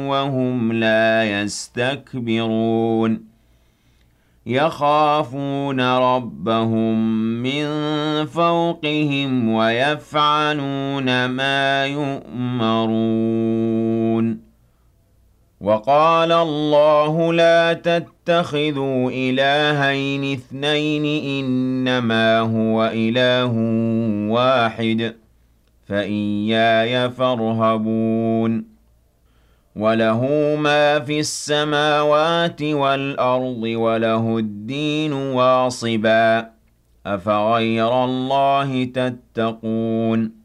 وهم لا يستكبرون يخافون ربهم من فوقهم ويفعلون ما يؤمرون وقال الله لا تتخذوا إلهين اثنين إنما هو إله واحد فإياي فارهبون وله ما في السماوات والأرض وله الدين واصبا أفغير الله تتقون